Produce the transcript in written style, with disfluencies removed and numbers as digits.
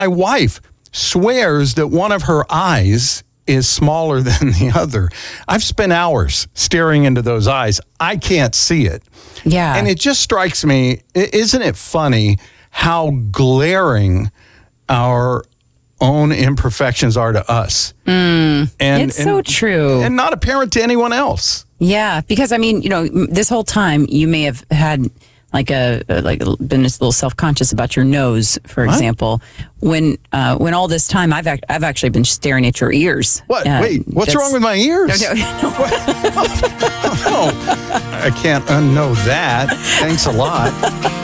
My wife swears that one of her eyes is smaller than the other. I've spent hours staring into those eyes. I can't see it. Yeah. And it just strikes me, isn't it funny how glaring our own imperfections are to us? It's so true. And not apparent to anyone else. Yeah, because I mean, this whole time you may have had been a little self-conscious about your nose, for example. When all this time I've actually been staring at your ears. What? Wait, what's wrong with my ears? No. I can't unknow that. Thanks a lot.